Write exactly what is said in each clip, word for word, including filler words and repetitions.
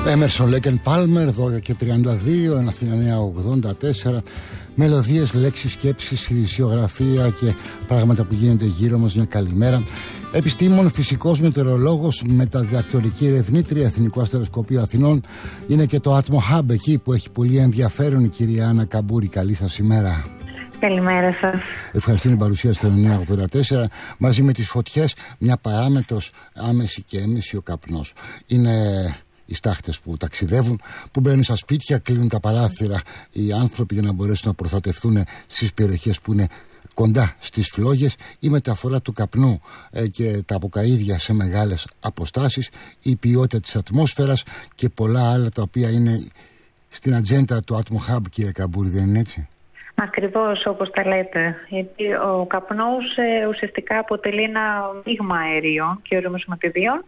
Έμερσον Λέκεν Πάλμερ, δώδεκα και τριάντα δύο, ένα Αθήνα Νέα ογδόντα τέσσερα. Μελωδίες, λέξεις, σκέψεις, ειδησιογραφία και πράγματα που γίνονται γύρω μας. Μια καλημέρα. Επιστήμον, φυσικός, μετεωρολόγος, μεταδιδακτορική ερευνήτρια, Εθνικό Αστεροσκοπείο Αθηνών. Είναι και το Atmo Hub εκεί που έχει πολύ ενδιαφέρον η κυρία Άννα Καμπούρη. Καλή σας ημέρα. Καλημέρα σας. Ευχαριστώ την παρουσία στο εννιά ογδόντα τέσσερα. Μαζί με τις φωτιές, μια παράμετρος άμεση και έμεση ο καπνός. Είναι οι στάχτες που ταξιδεύουν, που μπαίνουν στα σπίτια, κλείνουν τα παράθυρα οι άνθρωποι για να μπορέσουν να προστατευτούν στις περιοχές που είναι κοντά στις φλόγες, η μεταφορά του καπνού ε, και τα αποκαΐδια σε μεγάλες αποστάσεις, η ποιότητα της ατμόσφαιρας και πολλά άλλα τα οποία είναι στην ατζέντα του Atmo Hub, κύριε Καμπούρη, δεν είναι έτσι? Ακριβώς όπως τα λέτε, γιατί ο καπνός ε, ουσιαστικά αποτελεί ένα μείγμα αερίων και οριμοσωματιδίων,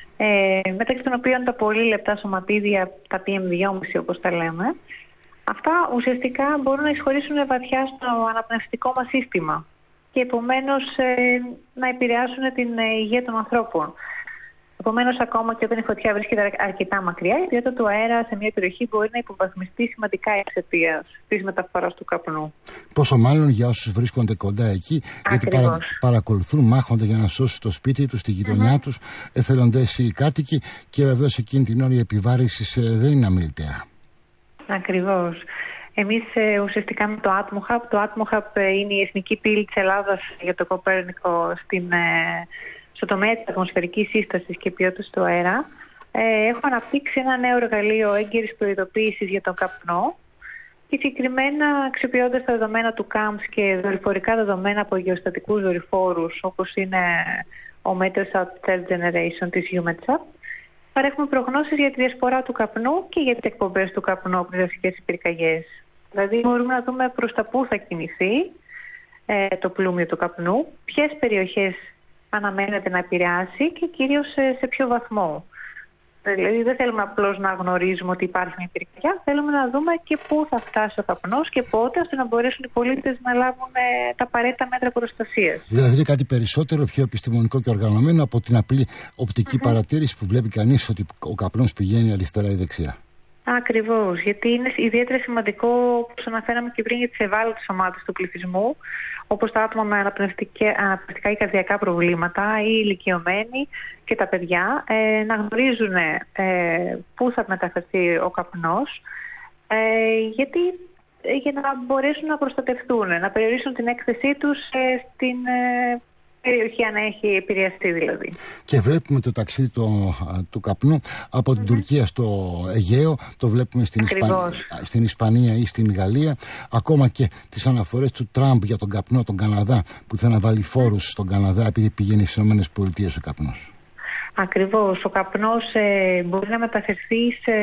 ε, μεταξύ των οποίων τα πολύ λεπτά σωματίδια, τα πι εμ δυόμισι όπως τα λέμε, αυτά ουσιαστικά μπορούν να εισχωρήσουν βαθιά στο αναπνευστικό μας σύστημα και επομένως ε, να επηρεάσουν την υγεία των ανθρώπων. Επομένως, ακόμα και όταν η φωτιά βρίσκεται αρκετά μακριά, η ποιότητα του αέρα σε μια περιοχή μπορεί να υποβαθμιστεί σημαντικά εξαιτίας της μεταφοράς του καπνού. Πόσο μάλλον για όσους βρίσκονται κοντά εκεί, γιατί παρα, παρακολουθούν, μάχονται για να σώσουν το σπίτι τους, τη γειτονιά mm-hmm. τους, εθελοντές ή κάτοικοι, και βεβαίως εκείνη την ώρα η επιβάρηση ε, δεν είναι αμιληταία. Ακριβώς. Εμείς ε, ουσιαστικά με το Atmo Hub, το Atmo Hub ε, είναι η εθνική πύλη της Ελλάδας για το Κοπέρνικο στην, ε, στο τομέα της ατμοσφαιρικής σύστασης και ποιότητας του αέρα. Ε, έχω αναπτύξει ένα νέο εργαλείο έγκαιρης προειδοποίησης για τον καπνό και συγκεκριμένα αξιοποιώντας τα δεδομένα του κάμς και δορυφορικά δεδομένα από γεωστατικούς δορυφόρους όπως είναι ο Meteosat Third Generation της EUMETSAT. Παρέχουμε προγνώσεις για τη διασπορά του καπνού και για τις εκπομπές του καπνού από τις δασικές πυρκαγιές. Δηλαδή μπορούμε να δούμε προς τα πού θα κινηθεί ε, το πλούμιο του καπνού, ποιες περιοχές αναμένεται να επηρεάσει και κυρίως σε, σε ποιο βαθμό. Δηλαδή δεν θέλουμε απλώς να γνωρίζουμε ότι υπάρχει μια πυρκαγιά, θέλουμε να δούμε και πού θα φτάσει ο καπνός και πότε, ώστε να μπορέσουν οι πολίτες να λάβουν ε, τα απαραίτητα μέτρα προστασίας. Δηλαδή είναι κάτι περισσότερο, πιο επιστημονικό και οργανωμένο από την απλή οπτική mm-hmm. παρατήρηση που βλέπει κανείς ότι ο καπνός πηγαίνει αριστερά ή δεξιά. Ακριβώς, γιατί είναι ιδιαίτερα σημαντικό, όπως αναφέραμε και πριν, για τις ευάλωτες ομάδες του πληθυσμού, όπως τα άτομα με αναπνευστικά ή καρδιακά προβλήματα, ή οι ηλικιωμένοι και τα παιδιά, ε, να γνωρίζουν ε, πού θα μεταφερθεί ο καπνός, ε, γιατί ε, για να μπορέσουν να προστατευτούν, να περιορίσουν την έκθεσή τους ε, στην ε, περιοχή, αν έχει επηρεαστεί δηλαδή. Και βλέπουμε το ταξίδι του, του καπνού από την mm-hmm. Τουρκία στο Αιγαίο, το βλέπουμε στην, Ισπανία, στην Ισπανία ή στην Γαλλία, ακόμα και τις αναφορές του Τραμπ για τον καπνό, τον Καναδά, που θέλει να βάλει φόρους στον Καναδά επειδή πηγαίνει στις ΗΠΑ ο καπνός. Ακριβώς, ο καπνός ε, μπορεί να μεταφερθεί σε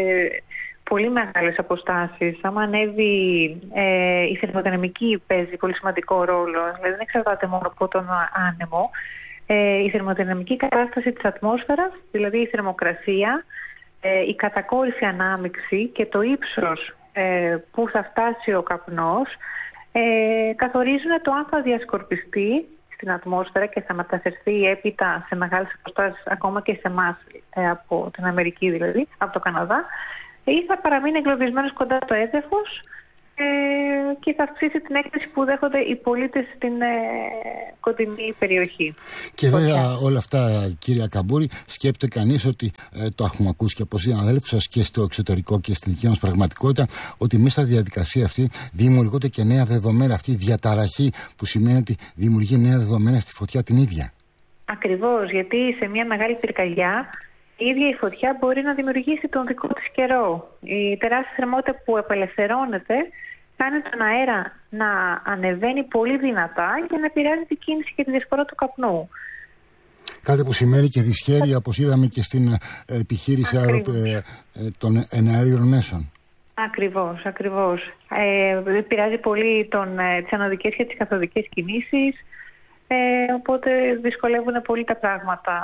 πολύ μεγάλες αποστάσεις. Άμα ανέβει ε, η θερμοδυναμική παίζει πολύ σημαντικό ρόλο, δηλαδή δεν εξαρτάται μόνο από τον άνεμο. Ε, η θερμοδυναμική κατάσταση της ατμόσφαιρας, δηλαδή η θερμοκρασία, ε, η κατακόρυφη ανάμειξη και το ύψος ε, που θα φτάσει ο καπνός ε, καθορίζουν το αν θα διασκορπιστεί στην ατμόσφαιρα και θα μεταφερθεί έπειτα σε μεγάλες αποστάσεις, ακόμα και σε εμάς, ε, από την Αμερική δηλαδή, από το Καναδά, ή θα παραμείνει εγκλωβισμένος κοντά στο έδαφος ε, και θα αυξήσει την έκθεση που δέχονται οι πολίτες στην ε, κοντινή περιοχή. Και βέβαια όλα αυτά, κύριε Καμπούρη, σκέπτεται κανείς ότι ε, το έχουμε ακούσει και από συναδέλφους σας και στο εξωτερικό και στη δική μας πραγματικότητα, ότι μέσα στη διαδικασία αυτή δημιουργούνται και νέα δεδομένα, αυτή η διαταραχή που σημαίνει ότι δημιουργεί νέα δεδομένα στη φωτιά την ίδια. Ακριβώς, γιατί σε μια μεγάλη πυρκαγιά η ίδια η φωτιά μπορεί να δημιουργήσει τον δικό της καιρό. Η τεράστια θερμότητα που απελευθερώνεται κάνει τον αέρα να ανεβαίνει πολύ δυνατά και να επηρεάζει την κίνηση και τη διασπορά του καπνού. Κάτι που σημαίνει και δυσχέρεια, όπως είδαμε και στην επιχείρηση αερο... των εναέριων μέσων. Ακριβώς, ακριβώς. Ε, επηρεάζει πολύ τον, τις ανωδικές και τις καθοδικές κινήσεις, ε, οπότε δυσκολεύουν πολύ τα πράγματα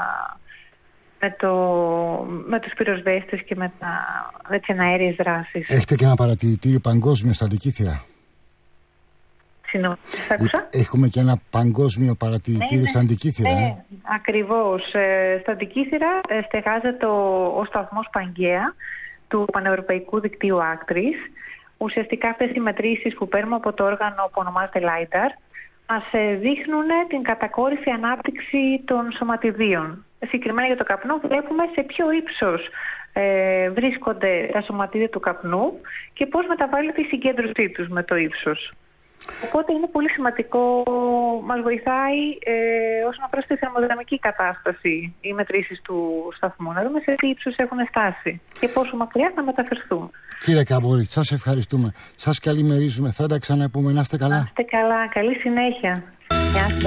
με, το, με τους πυροσβέστες και με, τα, με τις εναέριες δράσεις. Έχετε και ένα παρατηρητήριο παγκόσμιο στα Λυκήθεια? Συγγνώμη, άκουσα. Έχουμε και ένα παγκόσμιο παρατηρητήριο, ναι, στα Αντικήθυρα. Ναι, ε? ακριβώς. Ε, στα Αντικήθυρα ε, στεγάζεται ο, ο σταθμός Παγκαία του Πανευρωπαϊκού Δικτύου Άκτρης. Ουσιαστικά αυτές οι μετρήσεις που παίρνουμε από το όργανο που ονομάζεται LIDAR μας ε, δείχνουν την κατακόρυφη ανάπτυξη των σωματιδίων. Συγκεκριμένα για το καπνό βλέπουμε σε ποιο ύψος ε, βρίσκονται τα σωματίδια του καπνού και πώς μεταβάλλεται η συγκέντρωσή τους με το ύψος. Οπότε είναι πολύ σημαντικό, μας βοηθάει ε, όσον αφορά στη θερμοδυναμική κατάσταση οι μετρήσεις του σταθμού, να δούμε σε τι ύψος έχουν φτάσει και πόσο μακριά θα μεταφερθούν. Κύριε Καμπούρη, σας ευχαριστούμε. Σας καλημερίζουμε. Θα τα ξαναπούμε. Να είστε καλά. Να είστε καλά. Καλή συνέχεια. Γεια σας.